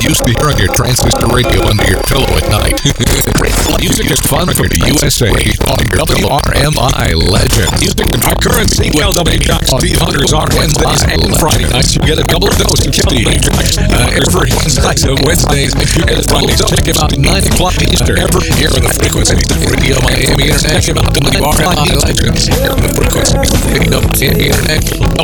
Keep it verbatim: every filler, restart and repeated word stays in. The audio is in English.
used to hearing your transistor radio under your pillow at night. Music is fun for the U S A on W R M I Legend. Music and our current C L W Jocks Steve Hunters on Wednesdays and Friday nights. You get a couple of those in Steve Jocks. Uh, every night of Wednesdays, you get a Friday. So check about nine o'clock Eastern. Ever here on the frequency of Radio Miami International. W R M I Legends. Here on the frequency of Radio Miami International.